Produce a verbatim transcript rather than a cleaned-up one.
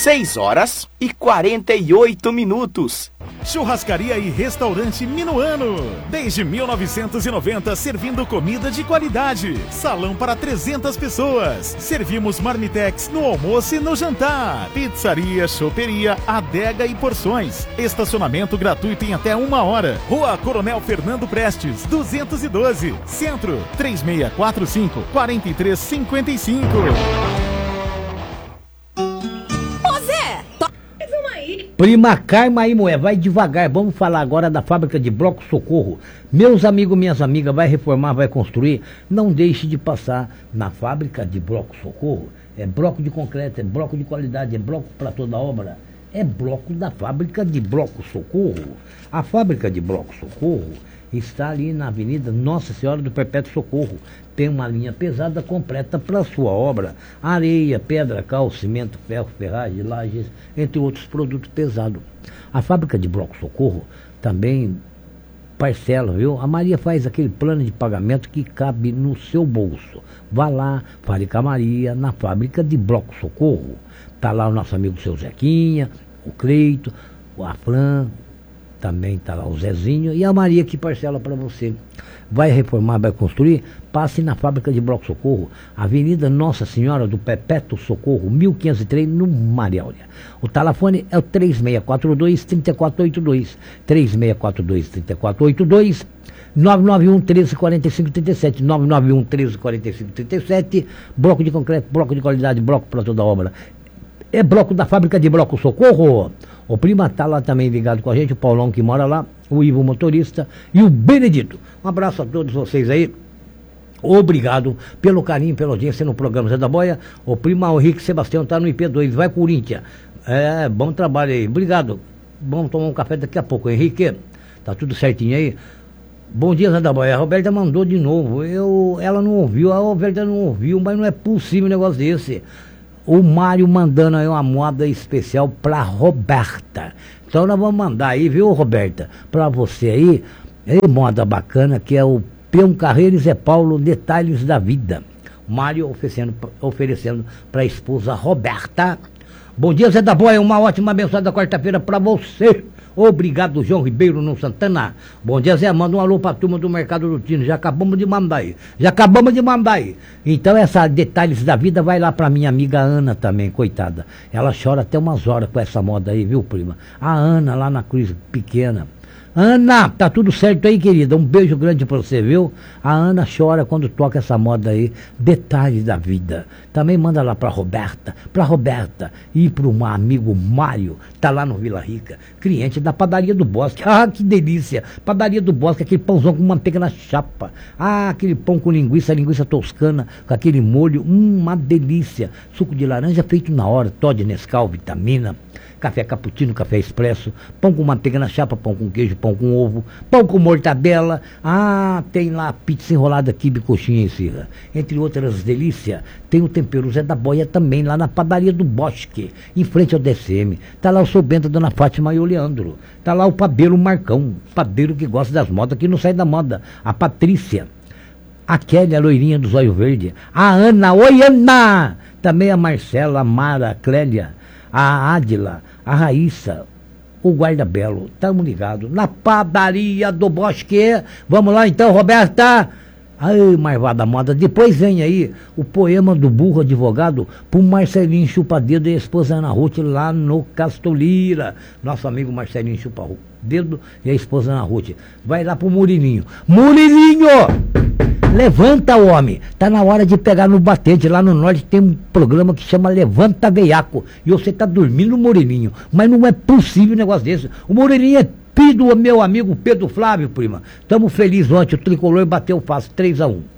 seis horas e quarenta e oito minutos. Churrascaria e Restaurante Minuano. Desde mil novecentos e noventa, servindo comida de qualidade. Salão para trezentas pessoas. Servimos marmitex no almoço e no jantar. Pizzaria, choperia, adega e porções. Estacionamento gratuito em até uma hora. Rua Coronel Fernando Prestes, duzentos e doze. Centro, três seis quatro cinco, quatro três cinco cinco. Prima Carma aí, mulher, vai devagar. Vamos falar agora da fábrica de bloco Socorro. Meus amigos, minhas amigas, vai reformar, vai construir. Não deixe de passar na fábrica de bloco Socorro. É bloco de concreto, é bloco de qualidade, é bloco para toda obra. É bloco da fábrica de bloco Socorro. A fábrica de bloco Socorro está ali na Avenida Nossa Senhora do Perpétuo Socorro. Tem uma linha pesada completa para a sua obra. Areia, pedra, cal, cimento, ferro, ferragem, lajes, entre outros produtos pesados. A fábrica de bloco Socorro também parcela, viu? A Maria faz aquele plano de pagamento que cabe no seu bolso. Vá lá, fale com a Maria, na fábrica de bloco Socorro. Está lá o nosso amigo seu Zequinha, o Cleito, o Afran, também está lá o Zezinho e a Maria que parcela para você. Vai reformar, vai construir? Passe na fábrica de bloco Socorro, Avenida Nossa Senhora do Perpétuo Socorro, mil quinhentos e três, no Mariáurea. O telefone é o três seis quatro dois, três quatro oito dois, três seis quatro dois, três quatro oito dois, nove nove um, treze, quarenta e cinco, trinta e sete, nove nove um, treze, quarenta e cinco, trinta e sete, bloco de concreto, bloco de qualidade, bloco para toda obra. É bloco da fábrica de bloco Socorro. O Prima tá lá também ligado com a gente, o Paulão que mora lá, o Ivo motorista e o Benedito. Um abraço a todos vocês aí. Obrigado pelo carinho, pela audiência no programa Zé da Boia. O Prima, o Henrique Sebastião tá no I P dois, vai Corinthians. É, bom trabalho aí. Obrigado. Vamos tomar um café daqui a pouco, Henrique. Tá tudo certinho aí? Bom dia, Zé da Boia. A Roberta mandou de novo. Eu, ela não ouviu, a Roberta não ouviu, mas não é possível um negócio desse. O Mário mandando aí uma moda especial pra Roberta. Então nós vamos mandar aí, viu, Roberta? Pra você aí, é moda bacana, que é o Peão Carreiro e Zé Paulo, Detalhes da Vida. O Mário oferecendo, oferecendo pra esposa Roberta. Bom dia, Zé da Boia, uma ótima abençoada quarta-feira pra você. Obrigado, João Ribeiro, no Santana. Bom dia, Zé. Manda um alô pra turma do Mercado do Tino. Já acabamos de mandar aí. Já acabamos de mandar aí. Então, essa Detalhes da Vida vai lá pra minha amiga Ana também, coitada. Ela chora até umas horas com essa moda aí, viu, prima? A Ana, lá na Cruz Pequena. Ana, tá tudo certo aí, querida? Um beijo grande pra você, viu? A Ana chora quando toca essa moda aí, Detalhes da Vida. Também manda lá pra Roberta, pra Roberta e pro um amigo Mário, tá lá no Vila Rica, cliente da Padaria do Bosque. Ah, que delícia! Padaria do Bosque, aquele pãozão com manteiga na chapa. Ah, aquele pão com linguiça, linguiça toscana, com aquele molho, hum, uma delícia. Suco de laranja feito na hora, Toddy, Nescau, vitamina. Café cappuccino, café expresso, pão com manteiga na chapa, pão com queijo, pão com ovo, pão com mortadela. Ah, tem lá pizza enrolada, quibe, coxinha e esfirra. Entre outras delícias, tem o tempero Zé da Boia também, lá na Padaria do Bosque, em frente ao D C M. Tá lá o seu Bento, a Dona Fátima e o Leandro. Tá lá o padeiro Marcão, padeiro que gosta das modas, que não sai da moda. A Patrícia. A Kelly, a loirinha do zóio verde. A Ana, oi Ana! Também a Marcela, a Mara, a Clélia, a Ádila, a Raíssa, o Guarda Belo. Estamos ligados na Padaria do Bosque. Vamos lá então, Roberta. Ai, marvada moda. Depois vem aí o poema do burro advogado pro Marcelinho Chupadedo e a esposa Ana Ruth lá no Castolira. Nosso amigo Marcelinho Chupadedo e a esposa Ana Ruth. Vai lá pro Murilinho. Murilinho! Levanta, homem. Tá na hora de pegar no batente. Lá no norte tem um programa que chama Levanta Veiaco. E você tá dormindo no Murilinho. Mas não é possível um negócio desse. O Murilinho é filho do meu amigo Pedro Flávio, prima. Tamo felizes ontem. O tricolor bateu fácil, três a um.